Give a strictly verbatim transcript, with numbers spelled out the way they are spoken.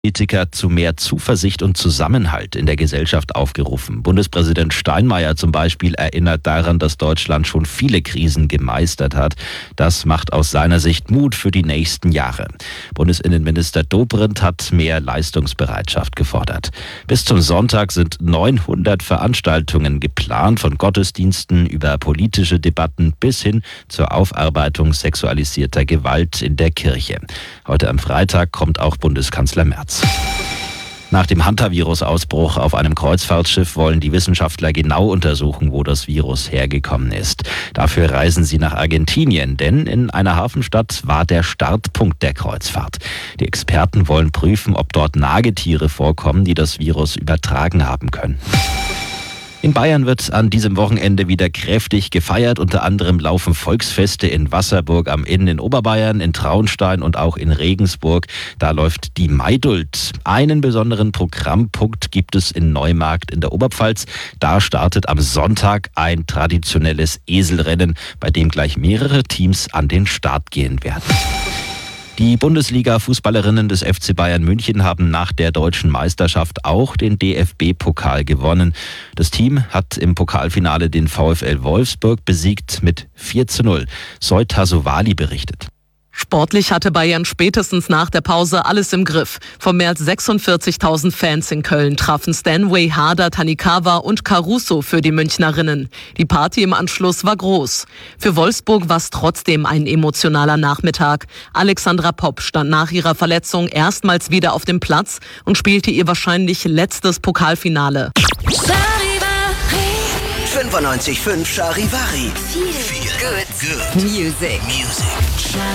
Politiker zu mehr Zuversicht und Zusammenhalt in der Gesellschaft aufgerufen. Bundespräsident Steinmeier zum Beispiel erinnert daran, dass Deutschland schon viele Krisen gemeistert hat. Das macht aus seiner Sicht Mut für die nächsten Jahre. Bundesinnenminister Dobrindt hat mehr Leistungsbereitschaft gefordert. Bis zum Sonntag sind neunhundert Veranstaltungen geplant, von Gottesdiensten über politische Debatten bis hin zur Aufarbeitung sexualisierter Gewalt in der Kirche. Heute am Freitag kommt auch Bundeskanzler Merz. Nach dem Hantavirus-Ausbruch auf einem Kreuzfahrtschiff wollen die Wissenschaftler genau untersuchen, wo das Virus hergekommen ist. Dafür reisen sie nach Argentinien, denn in einer Hafenstadt war der Startpunkt der Kreuzfahrt. Die Experten wollen prüfen, ob dort Nagetiere vorkommen, die das Virus übertragen haben können. In Bayern wird an diesem Wochenende wieder kräftig gefeiert. Unter anderem laufen Volksfeste in Wasserburg am Inn in Oberbayern, in Traunstein und auch in Regensburg. Da läuft die Maidult. Einen besonderen Programmpunkt gibt es in Neumarkt in der Oberpfalz. Da startet am Sonntag ein traditionelles Eselrennen, bei dem gleich mehrere Teams an den Start gehen werden. Die Bundesliga-Fußballerinnen des F C Bayern München haben nach der deutschen Meisterschaft auch den D F B-Pokal gewonnen. Das Team hat im Pokalfinale den VfL Wolfsburg besiegt mit vier zu null. Zoe Tassovali berichtet. Sportlich hatte Bayern spätestens nach der Pause alles im Griff. Von mehr als sechsundvierzigtausend Fans in Köln trafen Stanway, Harder, Tanikawa und Caruso für die Münchnerinnen. Die Party im Anschluss war groß. Für Wolfsburg war es trotzdem ein emotionaler Nachmittag. Alexandra Popp stand nach ihrer Verletzung erstmals wieder auf dem Platz und spielte ihr wahrscheinlich letztes Pokalfinale. fünfundneunzig Komma fünf Charivari. Viel Good Music. Music.